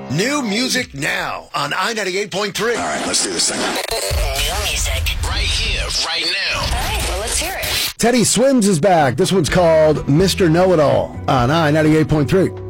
New music now on I-98.3. All right, let's do this thing. New music. Right here, right now. All right, well, let's hear it. Teddy Swims is back. This one's called Mr. Know-It-All on I-98.3.